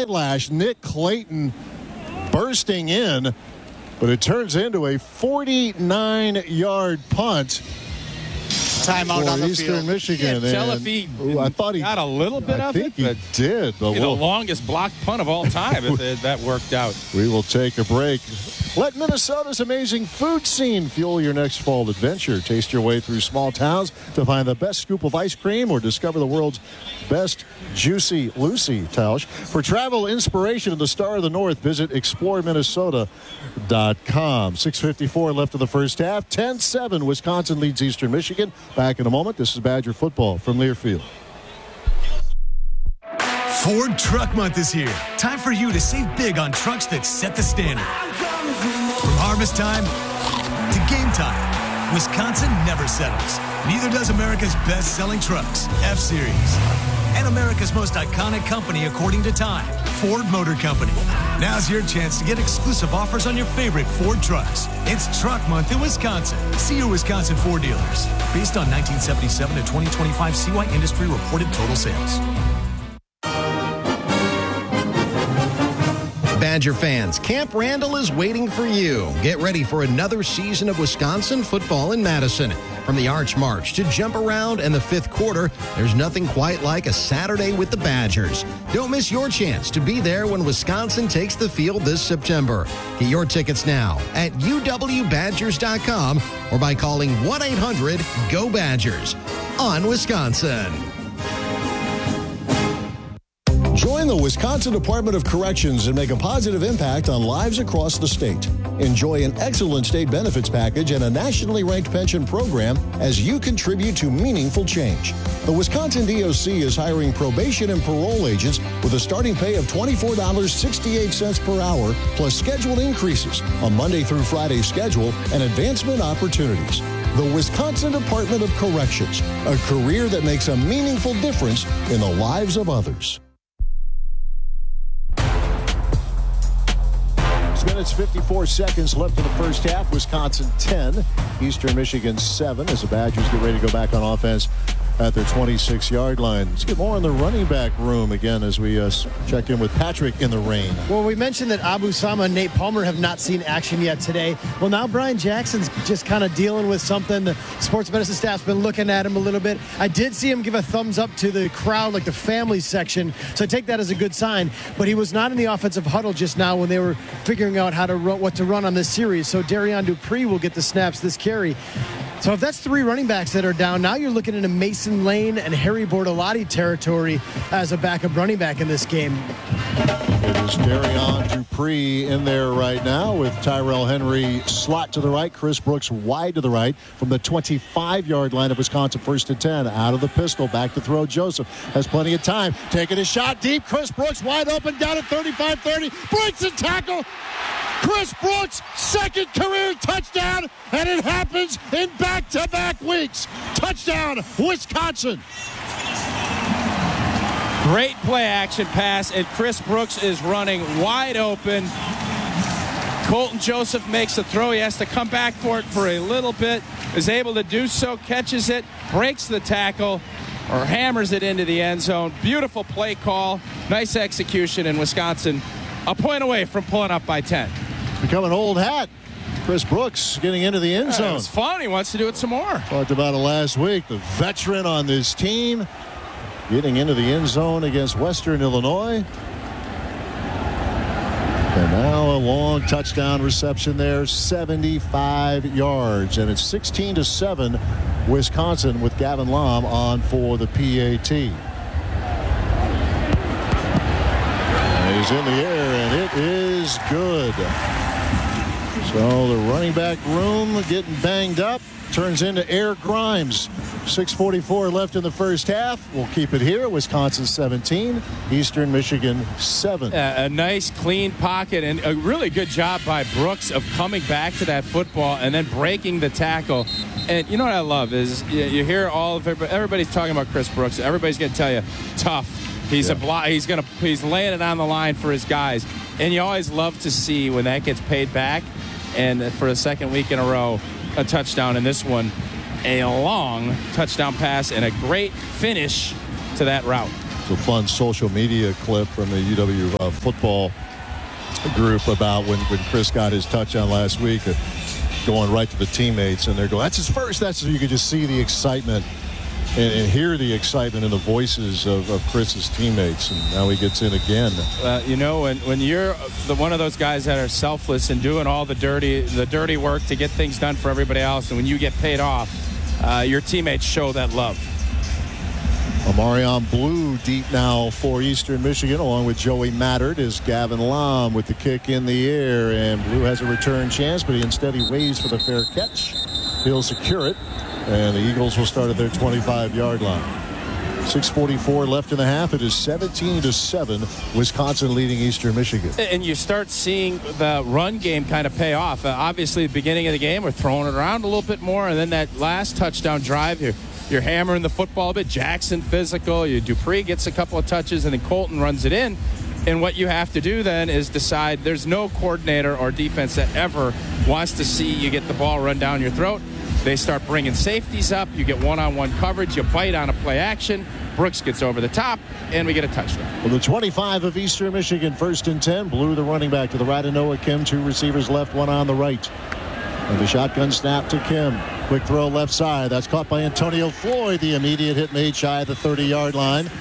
lash. Nick Clayton bursting in, but it turns into a 49-yard punt. Timeout on the Eastern field. Michigan. Can't tell if he got a little bit of it. I think he did. But the longest blocked punt of all time if that worked out. We will take a break. Let Minnesota's amazing food scene fuel your next fall adventure. Taste your way through small towns to find the best scoop of ice cream or discover the world's best Juicy Lucy, Tausch. For travel inspiration and the Star of the North, visit exploreminnesota.com. 6:54 left of the first half. 10-7, Wisconsin leads Eastern Michigan. Back in a moment. This is Badger football from Learfield. Ford Truck Month is here. Time for you to save big on trucks that set the standard. From harvest time to game time, Wisconsin never settles. Neither does America's best-selling trucks, F-Series. And America's most iconic company according to Time, Ford Motor Company. Now's your chance to get exclusive offers on your favorite Ford trucks. It's Truck Month in Wisconsin. See your Wisconsin Ford dealers. Based on 1977 to 2025 CY Industry reported total sales. Badger fans, Camp Randall is waiting for you. Get ready for another season of Wisconsin football in Madison. From the Arch March to Jump Around and the fifth quarter, there's nothing quite like a Saturday with the Badgers. Don't miss your chance to be there when Wisconsin takes the field this September. Get your tickets now at uwbadgers.com or by calling 1-800-GO-BADGERS on Wisconsin. Join the Wisconsin Department of Corrections and make a positive impact on lives across the state. Enjoy an excellent state benefits package and a nationally ranked pension program as you contribute to meaningful change. The Wisconsin DOC is hiring probation and parole agents with a starting pay of $24.68 per hour, plus scheduled increases, a Monday through Friday schedule, and advancement opportunities. The Wisconsin Department of Corrections, a career that makes a meaningful difference in the lives of others. Minutes, 54 seconds left in the first half. Wisconsin 10, Eastern Michigan 7 as the Badgers get ready to go back on offense at their 26-yard line. Let's get more in the running back room again as we check in with Patrick in the rain. Well, we mentioned that Abu Sama and Nate Palmer have not seen action yet today. Well, now Brian Jackson's just kind of dealing with something. The sports medicine staff's been looking at him a little bit. I did see him give a thumbs up to the crowd, like the family section, so I take that as a good sign. But he was not in the offensive huddle just now when they were figuring out how to what to run on this series. So Darian Dupree will get the snaps this carry. So if that's three running backs that are down, now you're looking into Mason Lane and Harry Bortolotti territory as a backup running back in this game. It is Darian Dupree in there right now with Tyrell Henry slot to the right, Chris Brooks wide to the right from the 25-yard line of Wisconsin. 1st and 10 out of the pistol. Back to throw. Joseph has plenty of time. Taking a shot deep. Chris Brooks wide open down at 35-30. Breaks the tackle. Chris Brooks, second career touchdown, and it happens in back-to-back weeks. Touchdown, Wisconsin. Great play action pass, and Chris Brooks is running wide open. Colton Joseph makes the throw. He has to come back for it for a little bit. Is able to do so, catches it, breaks the tackle, or hammers it into the end zone. Beautiful play call. Nice execution, in Wisconsin a point away from pulling up by 10. Become an old hat. Chris Brooks getting into the end zone. It was fun. He wants to do it some more. Talked about it last week. The veteran on this team getting into the end zone against Western Illinois. And now a long touchdown reception there, 75 yards. And it's 16-7 Wisconsin with Gavin Lom on for the PAT. He's in the air, and it is good. So the running back room getting banged up turns into Air Grimes. 6:44 left in the first half. We'll keep it here. Wisconsin 17, Eastern Michigan 7. A nice clean pocket and a really good job by Brooks of coming back to that football and then breaking the tackle. And you know what I love is you hear everybody's talking about Chris Brooks. Everybody's going to tell you tough. He's he's laying it on the line for his guys. And you always love to see when that gets paid back. And for the second week in a row, a touchdown in this one. A long touchdown pass and a great finish to that route. It's a fun social media clip from the UW football group about when Chris got his touchdown last week, going right to the teammates, and they're going, "That's his first." That's, you could just see the excitement and hear the excitement in the voices of Chris's teammates. And now he gets in again. When you're one of those guys that are selfless and doing all the dirty work to get things done for everybody else, and when you get paid off, your teammates show that love. Omarion Blue deep now for Eastern Michigan, along with Joey Mattert, is Gavin Lom with the kick in the air, and Blue has a return chance, but instead he waits for the fair catch. He'll secure it, and the Eagles will start at their 25-yard line. 6:44 left in the half. It is 17-7. Wisconsin leading Eastern Michigan. And you start seeing the run game kind of pay off. Obviously, at the beginning of the game, we're throwing it around a little bit more, and then that last touchdown drive, you're hammering the football a bit. Jackson physical. Dupree gets a couple of touches, and then Colton runs it in. And what you have to do then is decide. There's no coordinator or defense that ever wants to see you get the ball run down your throat. They start bringing safeties up. You get one-on-one coverage. You bite on a play action. Brooks gets over the top, and we get a touchdown. Well, the 25 of Eastern Michigan, 1st and 10. Blue, the running back, to the right of Noah Kim. 2 receivers left, 1 on the right. And the shotgun snap to Kim. Quick throw left side. That's caught by Antonio Floyd. The immediate hit made shy of the 30-yard line.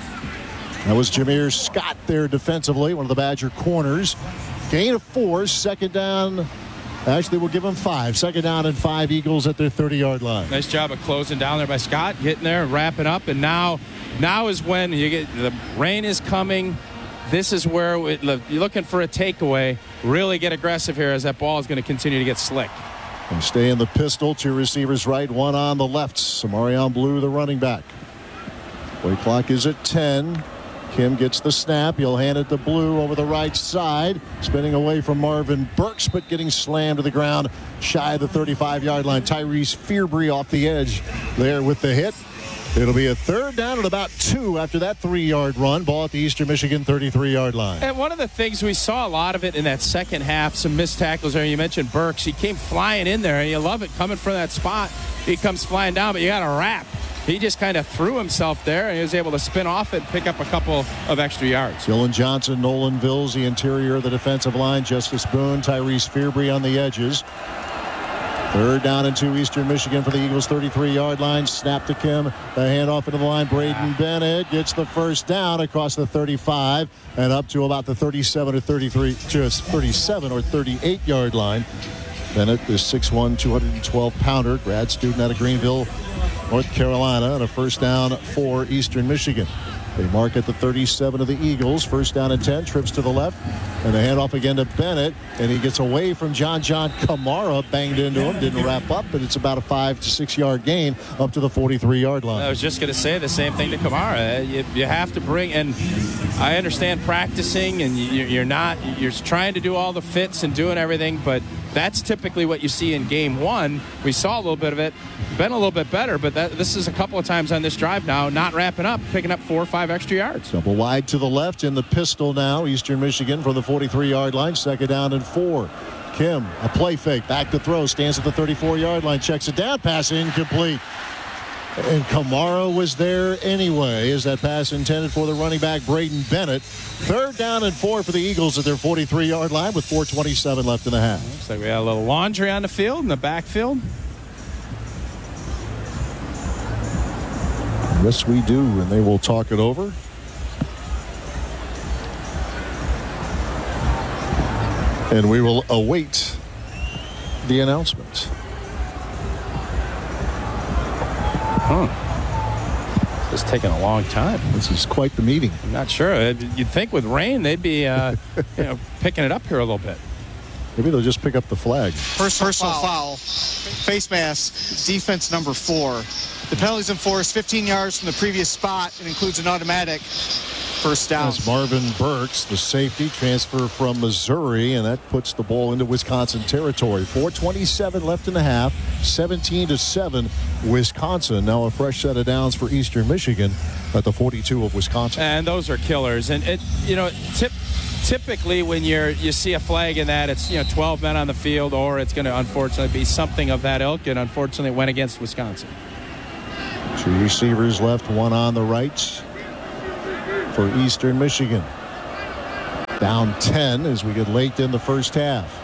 That was Jameer Scott there defensively, one of the Badger corners. Gain of 4, 2nd down. Actually, we'll give them 5. 2nd down and 5, Eagles at their 30-yard line. Nice job of closing down there by Scott, getting there and wrapping up. And now is when you get the rain is coming. This is where you're looking for a takeaway. Really get aggressive here, as that ball is going to continue to get slick. And stay in the pistol. 2 receivers right, 1 on the left. Omarion Blue, the running back. Play clock is at 10. Kim gets the snap. He'll hand it to Blue over the right side. Spinning away from Marvin Burks, but getting slammed to the ground shy of the 35-yard line. Tyrese Fearbury off the edge there with the hit. It'll be a 3rd down and about 2 after that 3-yard run. Ball at the Eastern Michigan 33-yard line. And one of the things we saw a lot of it in that second half, some missed tackles there. You mentioned Burks. He came flying in there, and you love it coming from that spot. He comes flying down, but you got to wrap. He just kind of threw himself there, and he was able to spin off it and pick up a couple of extra yards. Dylan Johnson, Nolan Vills, the interior of the defensive line. Justice Boone, Tyrese Fearbury on the edges. 3rd down and 2, Eastern Michigan for the Eagles 33-yard line. Snap to Kim. The handoff into the line. Braden Bennett gets the 1st down across the 35 and up to about the 37 or 38-yard line. Bennett is 6'1", 212-pounder, grad student out of Greenville, North Carolina, and a 1st down for Eastern Michigan. They mark at the 37 of the Eagles. 1st down and 10. Trips to the left. And the handoff again to Bennett. And he gets away from John Kamara. Banged into him. Didn't wrap up. But it's about a 5 to 6 yard gain up to the 43-yard line. I was just going to say the same thing to Kamara. You have to bring, and I understand practicing, and you're trying to do all the fits and doing everything, but that's typically what you see in game 1. We saw a little bit of it. Been a little bit better, but this is a couple of times on this drive now, not wrapping up, picking up 4 or 5 extra yards. Double wide to the left in the pistol now. Eastern Michigan from the 43-yard line. 2nd down and 4. Kim, a play fake, back to throw, stands at the 34-yard line, checks it down, pass incomplete. And Kamara was there anyway. Is that pass intended for the running back, Braden Bennett? 3rd down and 4 for the Eagles at their 43-yard line with 4:27 left in the half. Looks like we got a little laundry on the field, in the backfield. Yes, we do, and they will talk it over. And we will await the announcement. It's taking a long time. This is quite the meeting. I'm not sure. You'd think with rain they'd be picking it up here a little bit. Maybe they'll just pick up the flag. Personal foul. Face mask. Defense number 4. The penalties enforced 15 yards from the previous spot. It includes an automatic 1st down. That's Marvin Burks, the safety, transfer from Missouri, and that puts the ball into Wisconsin territory. 4:27 left in the half. 17-7 Wisconsin. Now a fresh set of downs for Eastern Michigan at the 42 of Wisconsin. And those are killers. And typically when you see a flag in that, it's 12 men on the field, or it's going to unfortunately be something of that ilk, and unfortunately it went against Wisconsin. 2 receivers left, 1 on the right. for Eastern Michigan. Down 10 as we get late in the first half.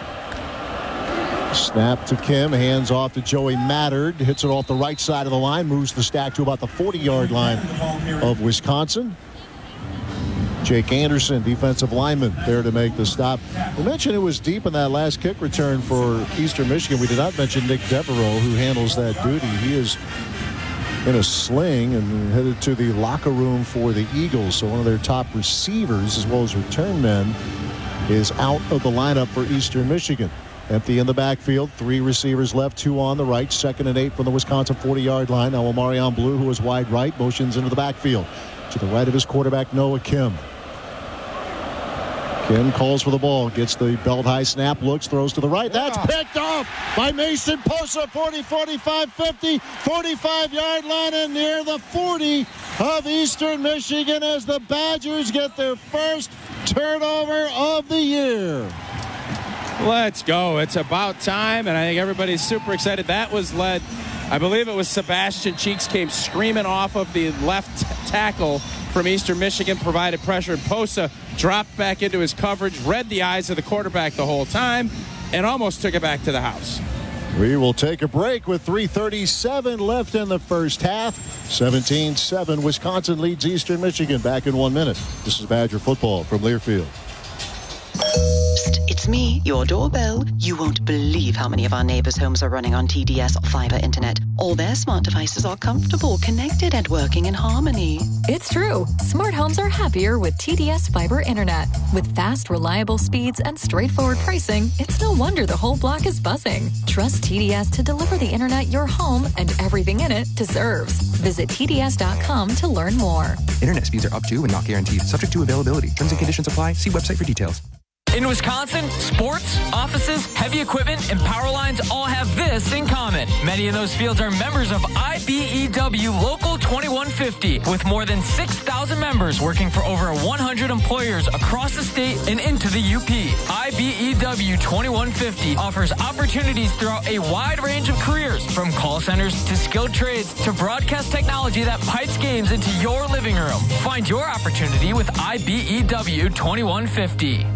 Snap to Kim, hands off to Joey Mattard, hits it off the right side of the line, moves the stack to about the 40-yard line of Wisconsin. Jake Anderson, defensive lineman, there to make the stop. We mentioned it was deep in that last kick return for Eastern Michigan. We did not mention Nick Devereaux, who handles that duty. He is in a sling and headed to the locker room for the Eagles. So one of their top receivers, as well as return men, is out of the lineup for Eastern Michigan. Empty in the backfield, 3 receivers left, 2 on the right, 2nd and 8 from the Wisconsin 40-yard line. Now Omarion Blue, who is wide right, motions into the backfield to the right of his quarterback, Noah Kim. Kim calls for the ball, gets the belt high snap, looks, throws to the right. That's picked off by Mason Posa, 40, 45, 50, 45-yard line, and near the 40 of Eastern Michigan as the Badgers get their first turnover of the year. Let's go. It's about time, and I think everybody's super excited. That was led, I believe it was Sebastian Cheeks, came screaming off of the left tackle from Eastern Michigan, provided pressure, and Posa dropped back into his coverage, read the eyes of the quarterback the whole time, and almost took it back to the house. We will take a break with 3:37 left in the first half. 17-7, Wisconsin leads Eastern Michigan. Back in 1 minute. This is Badger football from Learfield. It's me, your doorbell. You won't believe how many of our neighbors' homes are running on TDS fiber internet. All their smart devices are comfortable, connected, and working in harmony. It's true. Smart homes are happier with TDS fiber internet. With fast, reliable speeds and straightforward pricing, it's no wonder the whole block is buzzing. Trust TDS to deliver the internet your home and everything in it deserves. Visit TDS.com to learn more. Internet speeds are up to and not guaranteed. Subject to availability. Terms and conditions apply. See website for details. In Wisconsin, sports, offices, heavy equipment, and power lines all have this in common. Many of those fields are members of IBEW Local 2150, with more than 6,000 members working for over 100 employers across the state and into the UP. IBEW 2150 offers opportunities throughout a wide range of careers, from call centers to skilled trades to broadcast technology that pipes games into your living room. Find your opportunity with IBEW 2150.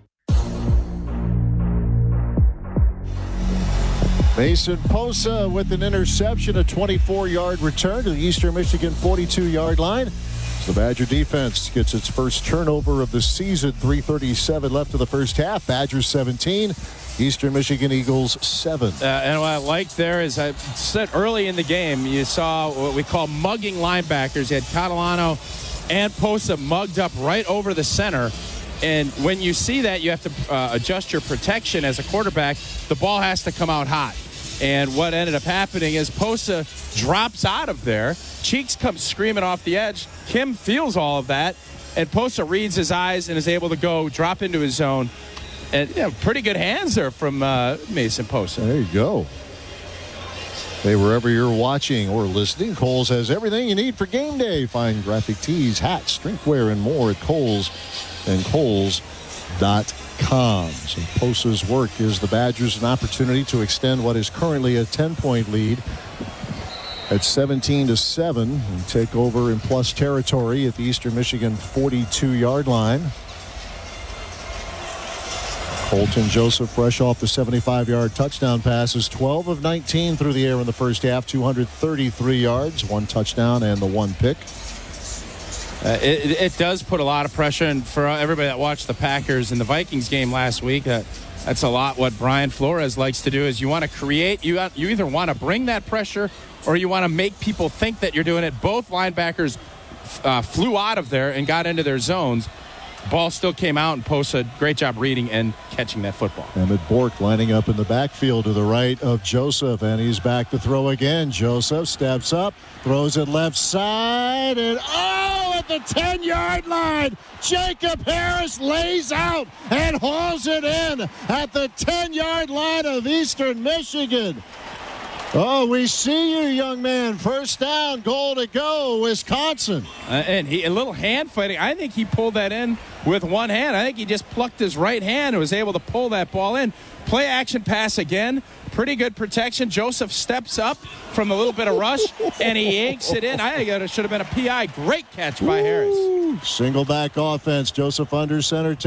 Mason Posa with an interception, a 24-yard return to the Eastern Michigan 42-yard line. The Badger defense gets its first turnover of the season. 3:37 left of the first half. Badgers 17, Eastern Michigan Eagles 7. And what I like there is, I said early in the game, you saw what we call mugging linebackers. You had Catalano and Posa mugged up right over the center. And when you see that, you have to adjust your protection as a quarterback. The ball has to come out hot. And what ended up happening is Posa drops out of there. Cheeks comes screaming off the edge. Kim feels all of that. And Posa reads his eyes and is able to go drop into his zone. And pretty good hands there from Mason Posa. There you go. Hey, wherever you're watching or listening, Kohl's has everything you need for game day. Find graphic tees, hats, drinkware, and more at Kohl's and Kohl's.com. So Posa's work gives the Badgers an opportunity to extend what is currently a 10-point lead at 17-7 and take over in plus territory at the Eastern Michigan 42-yard line. Colton Joseph, fresh off the 75-yard touchdown passes, 12 of 19 through the air in the first half, 233 yards, 1 touchdown and the 1 pick. It does put a lot of pressure, and for everybody that watched the Packers and the Vikings game last week, that's a lot what Brian Flores likes to do. Is you want to create, you either want to bring that pressure or you want to make people think that you're doing it. Both linebackers flew out of there and got into their zones. Ball still came out, and Posa, great job reading and catching that football. Emmett Bork lining up in the backfield to the right of Joseph, and he's back to throw again. Joseph steps up, throws it left side, and at the 10-yard line, Jacob Harris lays out and hauls it in at the 10-yard line of Eastern Michigan. Oh, we see you, young man. First down, goal to go, Wisconsin. And a little hand fighting. I think he pulled that in with one hand. I think he just plucked his right hand and was able to pull that ball in. Play action pass again. pretty good protection. Joseph steps up from a little bit of rush, and he yanks it in. I think it should have been a PI. Great catch by Harris. Single back offense. Joseph under center.